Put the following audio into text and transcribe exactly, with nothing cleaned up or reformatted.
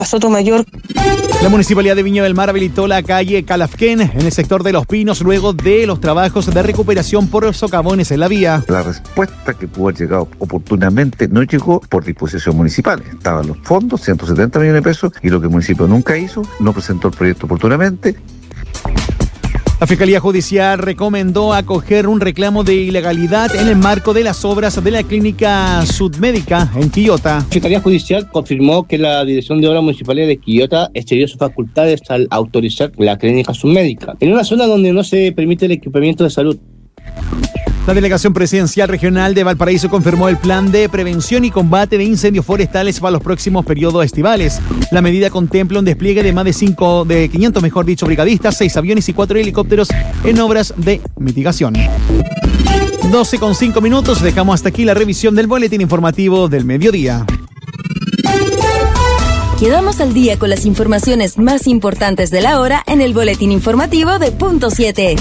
Sotomayor. La Municipalidad de Viña del Mar habilitó la calle Calafquén en el sector de Los Pinos luego de los trabajos de recuperación por socavones en la vía. La respuesta que pudo haber llegado oportunamente no llegó por disposición municipal. Estaban los fondos, ciento setenta millones de pesos, y lo que el municipio nunca hizo, no presentó el proyecto oportunamente. La Fiscalía Judicial recomendó acoger un reclamo de ilegalidad en el marco de las obras de la clínica Sudmédica en Quillota. La Fiscalía Judicial confirmó que la Dirección de Obras Municipales de Quillota excedió sus facultades al autorizar la clínica Sudmédica en una zona donde no se permite el equipamiento de salud. La Delegación Presidencial Regional de Valparaíso confirmó el plan de prevención y combate de incendios forestales para los próximos periodos estivales. La medida contempla un despliegue de más de cinco, de quinientos, mejor dicho, brigadistas, seis aviones y cuatro helicópteros en obras de mitigación. doce con cinco minutos, dejamos hasta aquí la revisión del boletín informativo del mediodía. Quedamos al día con las informaciones más importantes de la hora en el boletín informativo de Punto siete.